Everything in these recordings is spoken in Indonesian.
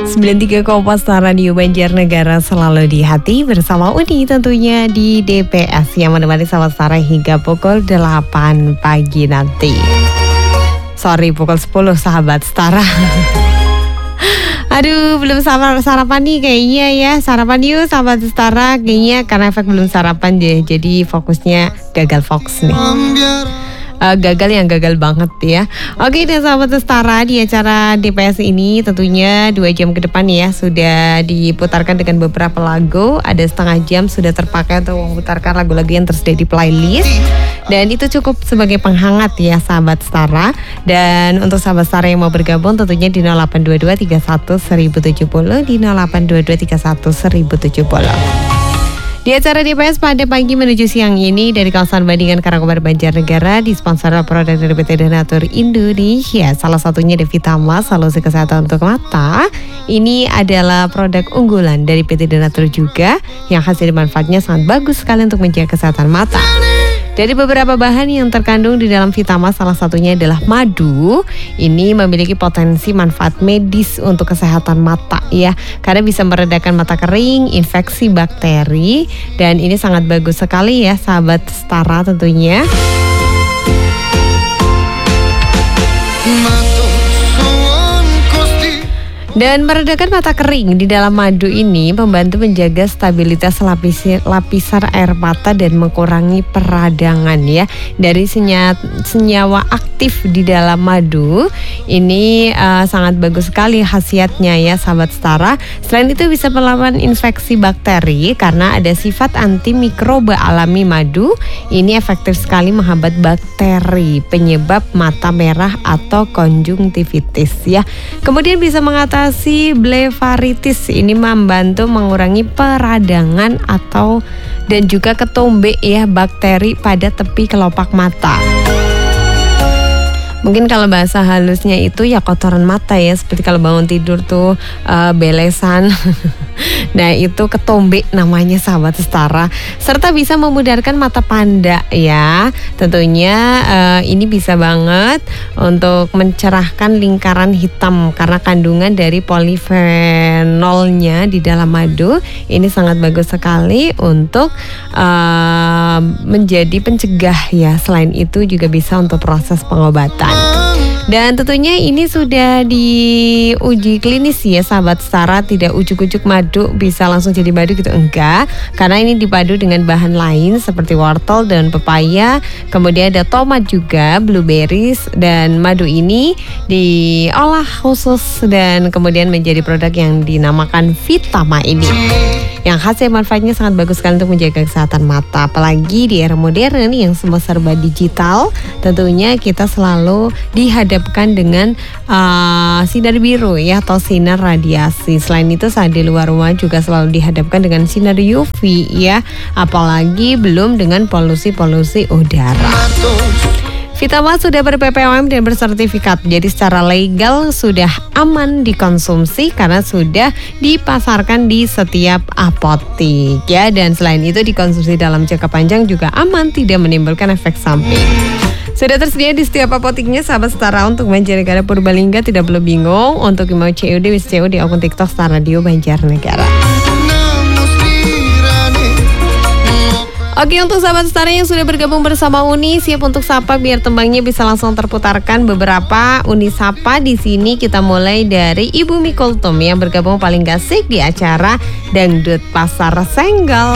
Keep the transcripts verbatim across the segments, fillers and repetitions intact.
sembilan tiga Kompas Radio Banjarnegara selalu di hati bersama Uni tentunya di D P S yang menemani sahabat Setara hingga pukul delapan pagi nanti. Sorry pukul sepuluh sahabat Setara. Aduh, belum sarapan nih kayaknya ya. Sarapan yuk sahabat Setara. Kayaknya karena efek belum sarapan deh. Jadi fokusnya gagal fokus nih. Uh, gagal yang gagal banget ya. Oke dan sahabat Setara, di acara D P S ini tentunya dua jam ke depan ya sudah diputarkan dengan beberapa lagu. Ada setengah jam sudah terpakai untuk memutarkan lagu-lagu yang tersedia di playlist. Dan itu cukup sebagai penghangat ya sahabat Setara. Dan untuk sahabat Setara yang mau bergabung tentunya di nol delapan dua dua tiga satu seribu tujuh puluh, di nol delapan dua dua tiga satu seribu tujuh puluh. Di acara D P S pada pagi menuju siang ini dari kawasan Bandingan Karangkobar Banjarnegara disponsori produk dari P T Donatur Indonesia. Salah satunya Devitama, solusi kesehatan untuk mata. Ini adalah produk unggulan dari P T Donatur juga yang hasil manfaatnya sangat bagus sekali untuk menjaga kesehatan mata. Dari beberapa bahan yang terkandung di dalam Vitama, salah satunya adalah madu. Ini memiliki potensi manfaat medis untuk kesehatan mata ya, karena bisa meredakan mata kering, infeksi bakteri, dan ini sangat bagus sekali ya sahabat Setara tentunya. Dan meredakan mata kering di dalam madu ini membantu menjaga stabilitas lapis, lapisan air mata dan mengurangi peradangan ya. Dari senya, senyawa aktif di dalam madu ini uh, sangat bagus sekali khasiatnya ya sahabat Setara. Selain itu bisa melawan infeksi bakteri karena ada sifat antimikroba alami madu. Ini efektif sekali menghambat bakteri penyebab mata merah atau konjungtivitis ya. Kemudian bisa mengatasi si blefaritis, ini membantu mengurangi peradangan atau dan juga ketombe ya bakteri pada tepi kelopak mata. Mungkin kalau bahasa halusnya itu ya kotoran mata ya, seperti kalau bangun tidur tuh uh, belesan. Nah itu ketombe namanya sahabat Setara. Serta bisa memudarkan mata panda ya. Tentunya uh, ini bisa banget untuk mencerahkan lingkaran hitam karena kandungan dari polifenolnya di dalam madu. Ini sangat bagus sekali untuk uh, menjadi pencegah ya. Selain itu juga bisa untuk proses pengobatan. Dan tentunya ini sudah diuji klinis ya sahabat Setara, tidak ujuk-ujuk madu bisa langsung jadi madu gitu, enggak. Karena ini dipadu dengan bahan lain seperti wortel dan pepaya, kemudian ada tomat juga, blueberries, dan madu ini diolah khusus dan kemudian menjadi produk yang dinamakan Vitama ini. Yang hasil manfaatnya sangat bagus sekali untuk menjaga kesehatan mata. Apalagi di era modern yang semua serba digital, tentunya kita selalu dihadapkan dengan uh, sinar biru ya atau sinar radiasi. Selain itu saat di luar rumah juga selalu dihadapkan dengan sinar U V ya. Apalagi belum dengan polusi-polusi udara. Vitama sudah ber-P P O M dan bersertifikat, jadi secara legal sudah aman dikonsumsi karena sudah dipasarkan di setiap apotik ya. Dan selain itu dikonsumsi dalam jangka panjang juga aman, tidak menimbulkan efek samping. Sudah tersedia di setiap apotiknya sahabat Setara. Untuk Banjarnegara Purbalingga tidak perlu bingung, untuk yang mau C O D bisa C O D di akun TikTok Setara Radio Banjarnegara. Oke, untuk sahabat Setara yang sudah bergabung bersama Uni, siap untuk sapa biar tembangnya bisa langsung terputarkan. Beberapa Uni sapa di sini. Kita mulai dari Ibu Mikultum yang bergabung paling gasik di acara Dangdut Pasar Senggol.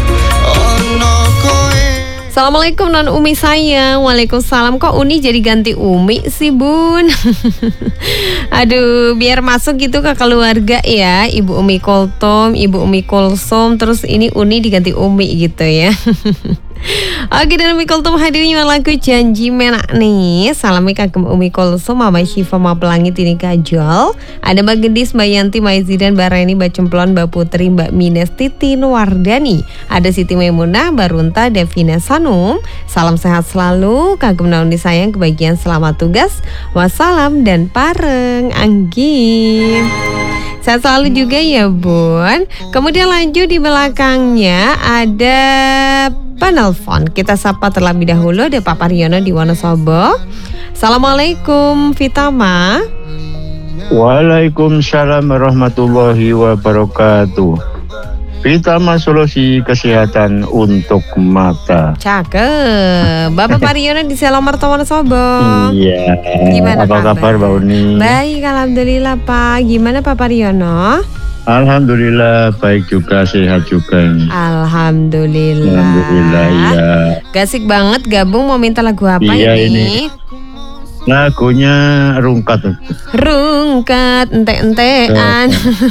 Assalamualaikum non Umi sayang. Waalaikumsalam. Kok Uni jadi ganti Umi sih bun? Aduh, biar masuk gitu ke keluarga ya. Ibu Umi Kultum, Ibu Umi Kulsum, terus ini Uni diganti Umi gitu ya. Oke, dan Umi Kultum hadirnya lagu Janji Menak nih. Salami kagem Umi Kulsum, Mama Syifa, Mama Pelangi, Tini Kajol. Ada Mbak Gendis, Mbak Yanti, Mbak Zidan, Mbak Reni, Mbak Cemplon, Mbak Putri, Mbak Mines, Titin Wardani. Ada Siti Maimunah, Mbak Runta, Devina Sanum. Salam sehat selalu, kagem nauni sayang, kebahagiaan selamat tugas. Wassalam dan pareng Anggi. Sehat selalu juga ya bun. Kemudian lanjut di belakangnya ada penelpon. Kita sapa terlebih dahulu, ada Pak Pariono di Wonosobo. Assalamualaikum Vitama. Waalaikumsalam warahmatullahi wabarakatuh. Pitama solusi kesehatan untuk mata. Cakep. Bapak Pariono di Selomar Wonosobo. Iya. Gimana apa kabar, Mbak Uni? Baik, alhamdulillah Pak. Gimana Pak Pariono? Alhamdulillah baik juga, sehat juga ini. Alhamdulillah. Alhamdulillah ya. Gasik banget gabung, mau minta lagu apa iya, ini? ini? Lagunya Rungkat. Rungkat, ente-entean.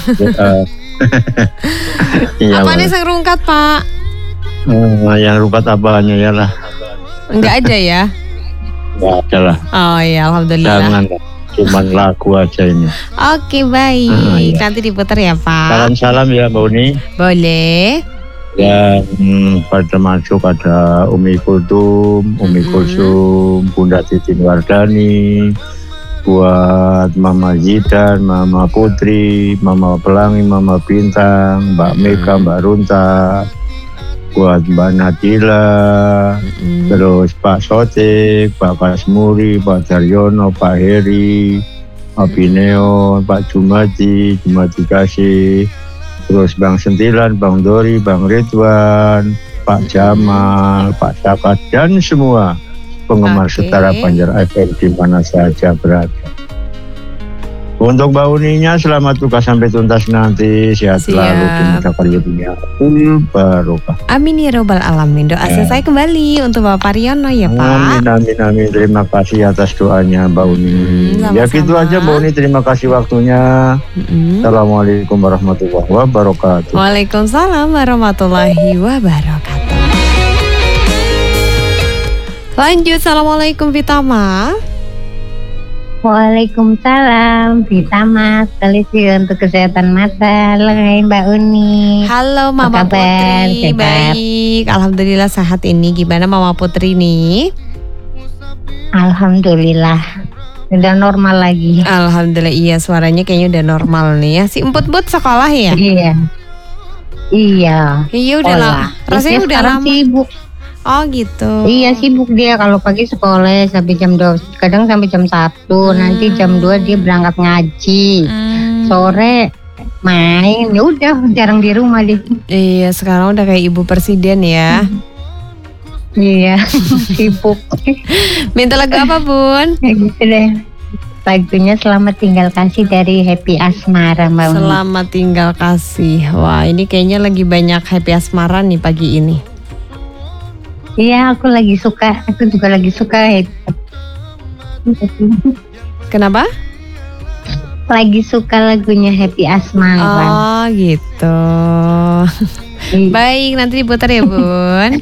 Iya, apa nih sang rungkat Pak? Oh, yang rungkat apanya ya lah? Enggak ada ya? Enggak ada lah. Oh iya, alhamdulillah. Jangan, cuman lagu aja ini. Oke baik, ah, iya. Nanti diputar ya Pak. Salam salam ya Mbak Uni. Boleh. Dan hmm, pada masuk ada Umi Kultum, Umi mm-hmm. Kulsum, Bunda Titin Wardani, buat Mama Zidan, Mama Putri, Mama Pelangi, Mama Bintang, Mbak Mega, Mbak Runta, buat Mbak Nadila, mm-hmm. terus Pak Sotik, Pak Kasmuri, Pak Daryono, Pak Heri, Pak Bineo, Pak Jumati, Jumati Kasih, terus Bang Sentilan, Bang Dori, Bang Ridwan, Pak Jamal, Pak Sakat, dan semua penggemar okay. setara Banjar F M di mana saja berada. Untuk Mbak Uninya selamat tugas sampai tuntas nanti, sehat selalu di masa karya dunia. Barokah. Amin ya robbal alamin. Doa ya. Selesai kembali untuk Bapak Pariono ya Pak. Amin amin amin. Terima kasih atas doanya Mbak Uni. Hmm, ya gitu aja Mbak Uni, terima kasih waktunya. Hmm. Assalamualaikum warahmatullahi wabarakatuh. Waalaikumsalam warahmatullahi wabarakatuh. Lanjut, assalamualaikum Vitama. Waalaikumsalam Vitama, solusi untuk kesehatan mata. Halo Mbak Uni. Halo Mama Putri. Baik, alhamdulillah sehat ini. Gimana Mama Putri nih? Alhamdulillah udah normal lagi. Alhamdulillah, iya suaranya kayaknya udah normal nih ya. Si emput-emput sekolah ya? Iya. Iya. Iya udah lah. Rasanya udah lama. Sibuk. Oh gitu. Iya sibuk dia, kalau pagi sekolah sampai jam dua, kadang sampai jam satu, hmm. nanti jam dua dia berangkat ngaji, hmm. sore main, ya udah jarang di rumah deh. Iya sekarang udah kayak ibu presiden ya. Iya sibuk. Minta lagu apa Bun? Ya gitu deh. Lagunya Selamat Tinggal Kasih dari Happy Asmara Mbak Uni. Selamat Tinggal Kasih. Wah ini kayaknya lagi banyak Happy Asmara nih pagi ini. Iya, aku lagi suka. Aku juga lagi suka. Kenapa? Lagi suka lagunya Happy Asmara. Oh, gitu. Baik, nanti diputar ya, Bun.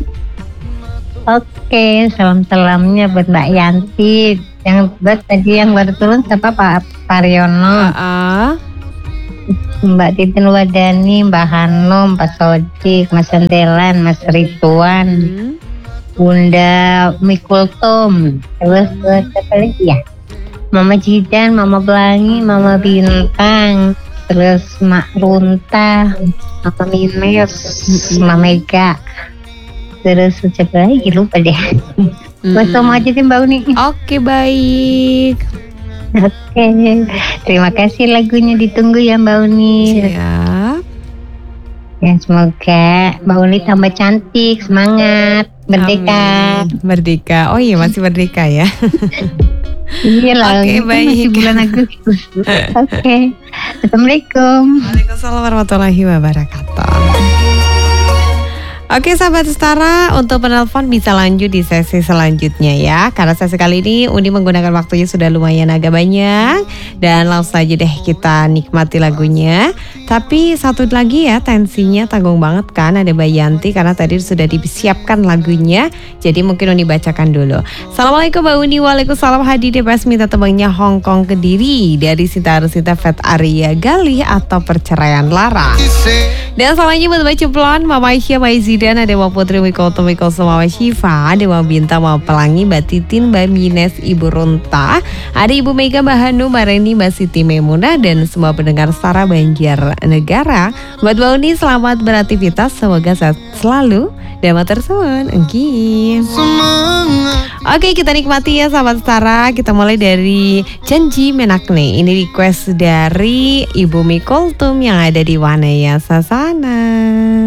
Oke, salam-salamnya buat Mbak Yanti. Yang buat tadi yang baru turun siapa Pak Pariono. Uh-uh. Mbak Titin Wadani, Mbak Hanum, Pak Sodik, Mas Sentelan, Mas Rituan. Hmm. Bunda Mikultum, terus buat siapa lagi ya? Mama Jidan, Mama Pelangi, Mama Bintang, terus Mak Runta, Mama Minus, Mama Mega, terus siapa lagi lupa deh. Buat sama aja sih Mbak Uni. Oke baik. Oke, terima kasih lagunya, ditunggu ya Mbak Uni. Siap. Ya semoga Mbak Uni tambah cantik, semangat. Merdeka. Amin. Merdeka. Oh iya masih merdeka ya. Iya lah. Oke baik. Masih bulan Agustus. Oke. Assalamualaikum. Waalaikumsalam warahmatullahi wabarakatuh. Oke sahabat Setara, untuk penelpon bisa lanjut di sesi selanjutnya ya. Karena sesi kali ini Uni menggunakan waktunya sudah lumayan agak banyak. Dan langsung saja deh kita nikmati lagunya. Tapi satu lagi ya, tensinya tanggung banget kan, ada Mbak Yanti karena tadi sudah disiapkan lagunya. Jadi mungkin Uni bacakan dulu. Assalamualaikum Mbak Uni. Waalaikumsalam. Hadi D P S minta tebangnya Hongkong Kediri dari Sinta Arusita Fat Arya Galih atau Perceraian Lara. Dan selanjutnya buat baca plon Mama Aisyah, Mama Zidan, ada Mama Putri, Miko Tom, Miko Mama Syifa, ada Mama Binta, Mama Pelangi, Mbak Titin, Mbak Mines, Ibu Runta, ada Ibu Mega, Mbak Hanu, Mbak Reni, Mbak Siti Memunah, dan semua pendengar Setara Banjarnegara. Buat Mbak Uni, selamat beraktivitas, semoga sehat selalu dan matur suwun. Enggi. Oke, kita nikmati ya sahabat Setara. Kita mulai dari Janji Menakne. Ini request dari Ibu Mikultum yang ada di Wanaya Sasana.